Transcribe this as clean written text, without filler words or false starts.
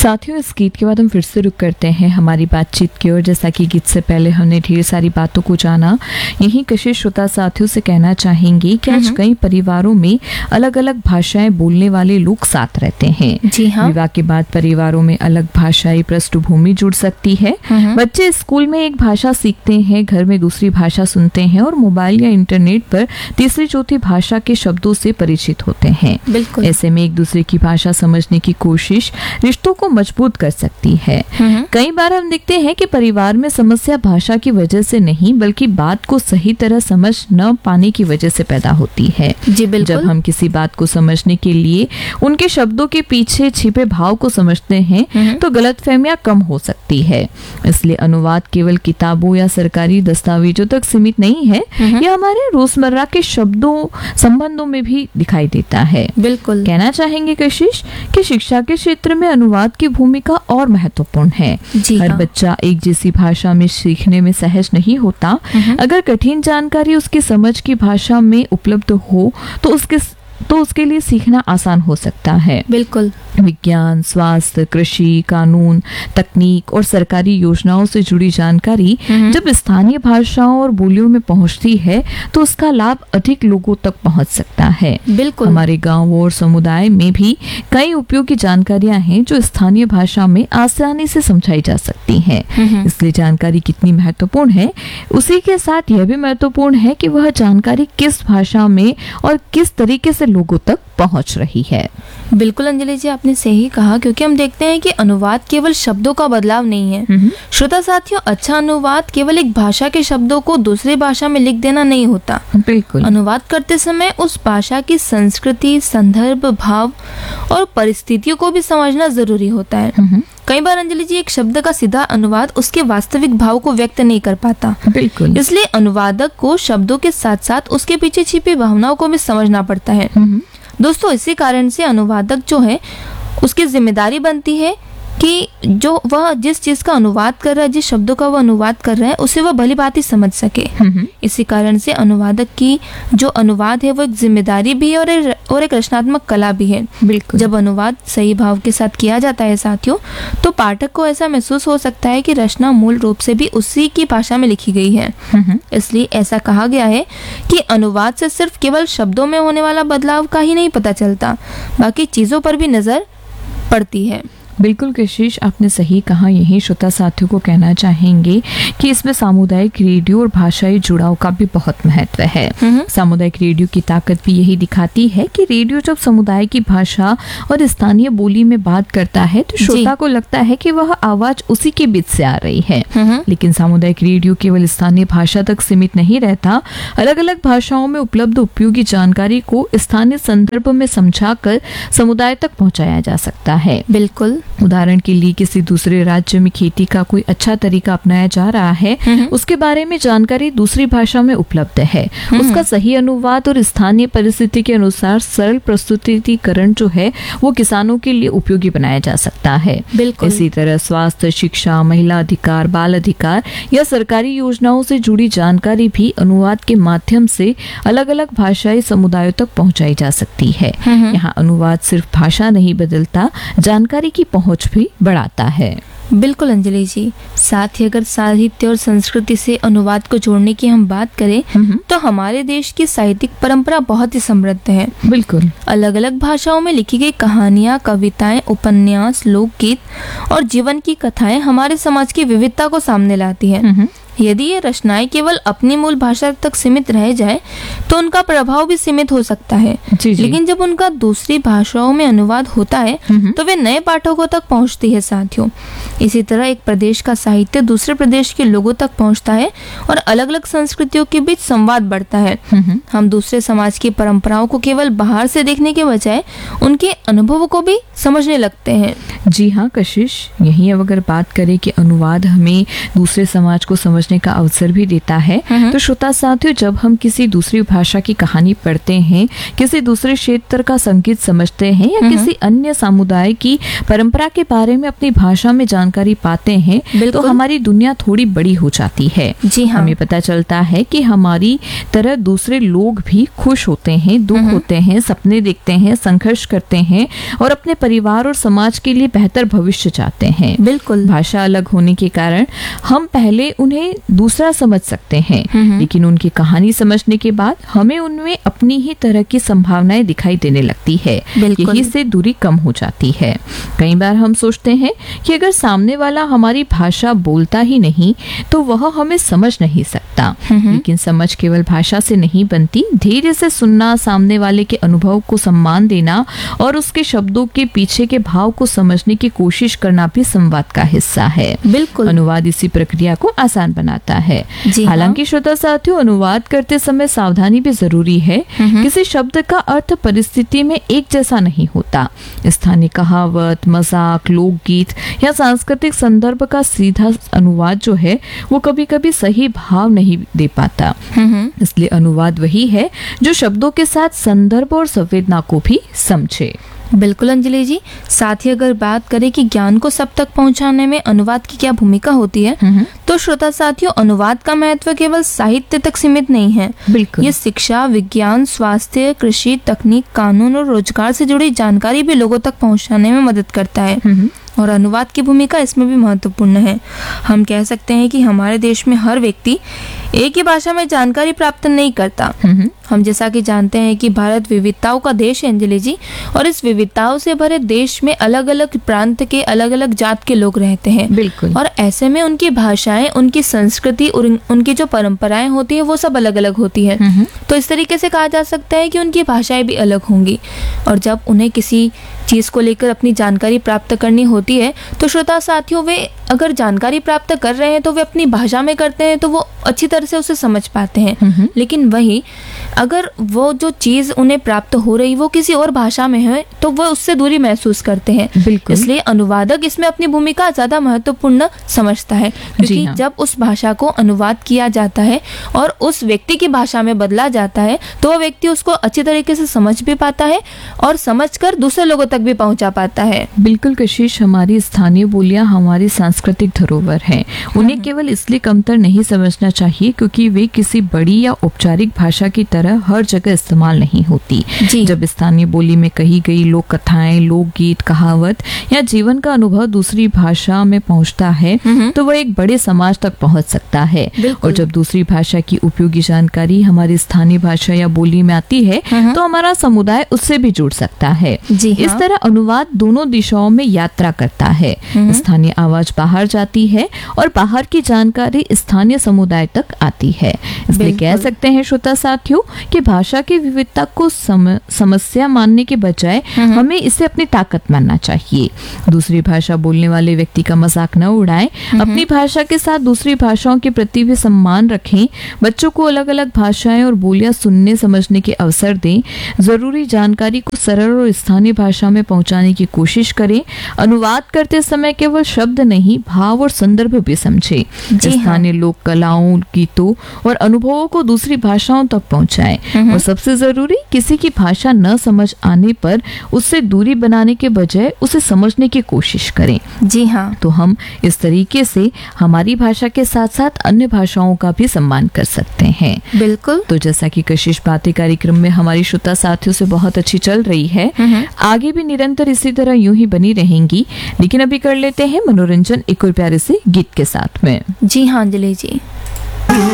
साथियों, इस गीत के बाद हम फिर से रुक करते हैं हमारी बातचीत की ओर। जैसा कि गीत से पहले हमने ढेर सारी बातों को जाना, यही कशिश श्रोता साथियों से कहना चाहेंगे कि आज कई परिवारों में अलग अलग भाषाएं बोलने वाले लोग साथ रहते हैं। जी हाँ। विवाह के बाद परिवारों में अलग भाषाई पृष्ठभूमि जुड़ सकती है। बच्चे स्कूल में एक भाषा सीखते हैं, घर में दूसरी भाषा सुनते हैं और मोबाइल या इंटरनेट पर तीसरी चौथी भाषा के शब्दों से परिचित होते हैं। बिल्कुल। ऐसे में एक दूसरे की भाषा समझने की कोशिश रिश्तों को मजबूत कर सकती है। कई बार हम देखते हैं कि परिवार में समस्या भाषा की वजह से नहीं बल्कि बात को सही तरह समझ न पाने की वजह से पैदा होती है। जी बिल्कुल। जब हम किसी बात को समझने के लिए उनके शब्दों के पीछे छिपे भाव को समझते हैं तो गलतफहमियां कम हो सकती है। इसलिए अनुवाद केवल किताबों या सरकारी दस्तावेजों तक सीमित नहीं है, यह हमारे रोजमर्रा के शब्दों संबंधों में भी दिखाई देता है। बिल्कुल। कहना चाहेंगे कशिश कि शिक्षा के क्षेत्र में अनुवाद की भूमिका और महत्वपूर्ण है। जी हर हाँ। बच्चा एक जैसी भाषा में सीखने में सहज नहीं होता। अगर कठिन जानकारी उसकी समझ की भाषा में उपलब्ध हो तो उसके लिए सीखना आसान हो सकता है। बिल्कुल। विज्ञान, स्वास्थ्य, कृषि, कानून, तकनीक और सरकारी योजनाओं से जुड़ी जानकारी जब स्थानीय भाषाओं और बोलियों में पहुंचती है तो उसका लाभ अधिक लोगों तक पहुंच सकता है। बिल्कुल। हमारे गांवों और समुदाय में भी कई उपयोगी जानकारियां हैं जो स्थानीय भाषा में आसानी से समझाई जा सकती हैं। इसलिए जानकारी कितनी महत्वपूर्ण है, उसी के साथ यह भी महत्वपूर्ण है कि वह जानकारी किस भाषा में और किस तरीके से लोगों तक पहुंच रही है। बिल्कुल अंजलि जी, आपने सही कहा, क्योंकि हम देखते हैं कि अनुवाद केवल शब्दों का बदलाव नहीं है। श्रोता साथियों, अच्छा अनुवाद केवल एक भाषा के शब्दों को दूसरी भाषा में लिख देना नहीं होता। बिल्कुल। अनुवाद करते समय उस भाषा की संस्कृति, संदर्भ, भाव और परिस्थितियों को भी समझना जरूरी होता है। कई बार अंजलि जी, एक शब्द का सीधा अनुवाद उसके वास्तविक भाव को व्यक्त नहीं कर पाता। बिल्कुल। इसलिए अनुवादक को शब्दों के साथ साथ उसके पीछे छिपी भावनाओं को भी समझना पड़ता है। दोस्तों, इसी कारण से अनुवादक जो है उसकी जिम्मेदारी बनती है कि जो वह जिस चीज का अनुवाद कर रहा है, जिस शब्दों का वह अनुवाद कर रहा है, उसे वह भली भांति समझ सके। इसी कारण से अनुवादक की जो अनुवाद है वो एक जिम्मेदारी भी है और एक रचनात्मक कला भी है। बिल्कुल। जब अनुवाद सही भाव के साथ किया जाता है साथियों, तो पाठक को ऐसा महसूस हो सकता है कि रचना मूल रूप से भी उसी की भाषा में लिखी गई है। इसलिए ऐसा कहा गया है कि अनुवाद से सिर्फ केवल शब्दों में होने वाला बदलाव का ही नहीं पता चलता, बाकी चीजों पर भी नजर पड़ती है। बिल्कुल कशिश, आपने सही कहा। यही श्रोता साथियों को कहना चाहेंगे कि इसमें सामुदायिक रेडियो और भाषाई जुड़ाव का भी बहुत महत्व है। सामुदायिक रेडियो की ताकत भी यही दिखाती है कि रेडियो जब समुदाय की भाषा और स्थानीय बोली में बात करता है तो श्रोता को लगता है कि वह आवाज उसी के बीच से आ रही है। लेकिन सामुदायिक रेडियो केवल स्थानीय भाषा तक सीमित नहीं रहता। अलग अलग भाषाओं में उपलब्ध उपयोगी जानकारी को स्थानीय संदर्भ में समझाकर समुदाय तक पहुंचाया जा सकता है। बिल्कुल। उदाहरण के लिए किसी दूसरे राज्य में खेती का कोई अच्छा तरीका अपनाया जा रहा है, उसके बारे में जानकारी दूसरी भाषा में उपलब्ध है। उसका सही अनुवाद और स्थानीय परिस्थिति के अनुसार सरल प्रस्तुतिकरण जो है वो किसानों के लिए उपयोगी बनाया जा सकता है। बिल्कुल। इसी तरह स्वास्थ्य, शिक्षा, महिला अधिकार, बाल अधिकार या सरकारी योजनाओं से जुड़ी जानकारी भी अनुवाद के माध्यम से अलग अलग भाषाई समुदायों तक पहुंचाई जा सकती है। यहाँ अनुवाद सिर्फ भाषा नहीं बदलता, जानकारी की पहुंच भी बढ़ाता है। बिल्कुल अंजलि जी, साथ ही अगर साहित्य और संस्कृति से अनुवाद को जोड़ने की हम बात करें तो हमारे देश की साहित्यिक परंपरा बहुत ही समृद्ध है। बिल्कुल। अलग अलग भाषाओं में लिखी गई कहानियां, कविताएं, उपन्यास, लोकगीत और जीवन की कथाएं हमारे समाज की विविधता को सामने लाती है। यदि ये रचनाएं केवल अपनी मूल भाषा तक सीमित रह जाए तो उनका प्रभाव भी सीमित हो सकता है। लेकिन जब उनका दूसरी भाषाओं में अनुवाद होता है तो वे नए पाठकों तक पहुंचती है साथियों। इसी तरह एक प्रदेश का साहित्य दूसरे प्रदेश के लोगों तक पहुंचता है और अलग अलग संस्कृतियों के बीच संवाद बढ़ता है। हम दूसरे समाज की परंपराओं को केवल बाहर से देखने के बजाय उनके अनुभवों को भी समझने लगते हैं। जी हाँ कशिश, यही अब अगर बात करें कि अनुवाद हमें दूसरे समाज को समझने का अवसर भी देता है, तो श्रोता साथियों, जब हम किसी दूसरी भाषा की कहानी पढ़ते हैं, किसी दूसरे क्षेत्र का संगीत समझते हैं या किसी अन्य समुदाय की परंपरा के बारे में अपनी भाषा में जानकारी पाते हैं तो हमारी दुनिया थोड़ी बड़ी हो जाती है। जी हाँ। हमें पता चलता है कि हमारी तरह दूसरे लोग भी खुश होते हैं, दुख होते हैं, सपने देखते हैं, संघर्ष करते हैं और अपने परिवार और समाज के लिए बेहतर भविष्य चाहते हैं। बिल्कुल। भाषा अलग होने के कारण हम पहले उन्हें दूसरा समझ सकते हैं, लेकिन उनकी कहानी समझने के बाद हमें उनमें अपनी ही तरह की संभावनाएं दिखाई देने लगती है। यही से दूरी कम हो जाती है। कई बार हम सोचते हैं कि अगर सामने वाला हमारी भाषा बोलता ही नहीं तो वह हमें समझ नहीं सकता, लेकिन समझ केवल भाषा से नहीं बनती। धैर्य से सुनना, सामने वाले के अनुभव को सम्मान देना और उसके शब्दों के पीछे के भाव को समझने की कोशिश करना भी संवाद का हिस्सा है। बिल्कुल। अनुवाद इसी प्रक्रिया को आसान बनाता है। हालांकि श्रोता साथियों, अनुवाद करते समय सावधानी भी जरूरी है। किसी शब्द का अर्थ परिस्थिति में एक जैसा नहीं होता। स्थानीय कहावत, मजाक, लोकगीत या सांस्कृतिक संदर्भ का सीधा अनुवाद जो है वो कभी कभी सही भाव नहीं दे पाता। इसलिए अनुवाद वही है जो शब्दों के साथ संदर्भ और संवेदना को भी समझे। बिल्कुल अंजलि जी। साथ ही अगर बात करें कि ज्ञान को सब तक पहुंचाने में अनुवाद की क्या भूमिका होती है, तो श्रोता साथियों, अनुवाद का महत्व केवल साहित्य तक सीमित नहीं है। बिल्कुल। ये शिक्षा, विज्ञान, स्वास्थ्य, कृषि, तकनीक, कानून और रोजगार से जुड़ी जानकारी भी लोगों तक पहुंचाने में मदद करता है। और अनुवाद की भूमिका इसमें भी महत्वपूर्ण है। हम कह सकते हैं कि हमारे देश में हर व्यक्ति एक ही भाषा में जानकारी प्राप्त नहीं करता। हम जैसा कि जानते हैं कि भारत विविधताओं का देश है अंजलि जी, और इस विविधताओं से भरे देश में अलग अलग प्रांत के अलग अलग जात के लोग रहते हैं। बिल्कुल। और ऐसे में उनकी भाषाएं, उनकी संस्कृति और उनकी जो परंपराएं होती है वो सब अलग अलग होती है। तो इस तरीके से कहा जा सकता है कि उनकी भाषाएं भी अलग होंगी। और जब उन्हें किसी चीज को लेकर अपनी जानकारी प्राप्त करनी होती है तो श्रोता साथियों, वे अगर जानकारी प्राप्त कर रहे हैं तो वे अपनी भाषा में करते हैं तो वो अच्छी तरह से उसे समझ पाते हैं। लेकिन वही अगर वो जो चीज उन्हें प्राप्त हो रही वो किसी और भाषा में है तो वो उससे दूरी महसूस करते हैं। इसलिए अनुवादक इसमें अपनी भूमिका ज्यादा महत्वपूर्ण समझता है, क्योंकि जब उस भाषा को अनुवाद किया जाता है और उस व्यक्ति की भाषा में बदला जाता है तो वह व्यक्ति उसको अच्छी तरीके से समझ भी पाता है और समझकर दूसरे लोगों तक भी पहुंचा पाता है। बिल्कुल कशिश, हमारी स्थानीय बोलियां हमारी सांस्कृतिक धरोहर हैं। उन्हें केवल इसलिए कमतर नहीं समझना चाहिए क्योंकि वे किसी बड़ी या औपचारिक भाषा की तरह हर जगह इस्तेमाल नहीं होती। जब स्थानीय बोली में कही गई लोक कथाएं, लोकगीत, कहावत या जीवन का अनुभव दूसरी भाषा में पहुंचता है तो वह एक बड़े समाज तक पहुंच सकता है। और जब दूसरी भाषा की उपयोगी जानकारी हमारी स्थानीय भाषा या बोली में आती है तो हमारा समुदाय उससे भी जुड़ सकता है। इस तरह अनुवाद दोनों दिशाओं में यात्रा करता है। स्थानीय आवाज बाहर जाती है और बाहर की जानकारी स्थानीय समुदाय तक आती है। इसलिए कह सकते हैं श्रोता साथियों कि भाषा की विविधता को समस्या मानने के बजाय हमें इसे अपनी ताकत मानना चाहिए। दूसरी भाषा बोलने वाले व्यक्ति का मजाक न उड़ाएं, अपनी भाषा के साथ दूसरी भाषाओं के प्रति भी सम्मान रखें। बच्चों को अलग अलग भाषाएं और बोलियां सुनने समझने के अवसर दें। जरूरी जानकारी को सरल और स्थानीय भाषा में पहुंचाने की कोशिश करें। अनुवाद करते समय केवल शब्द नहीं, भाव और संदर्भ भी समझें। स्थानीय लोक कलाओं, गीतों और अनुभवों को दूसरी भाषाओं तक पहुंचाएं। और सबसे जरूरी, किसी की भाषा न समझ आने पर उससे दूरी बनाने के बजाय उसे समझने की कोशिश करें। जी हाँ। तो हम इस तरीके से हमारी भाषा के साथ साथ अन्य भाषाओं का भी सम्मान कर सकते हैं। बिल्कुल। तो जैसा कि कशिश बातें कार्यक्रम में हमारी श्रोता साथियों से बहुत अच्छी चल रही है, आगे भी निरंतर इसी तरह यूं ही बनी रहेंगी। लेकिन अभी कर लेते हैं मनोरंजन एक और प्यारे से गीत के साथ में। जी हाँ अंजलि जी।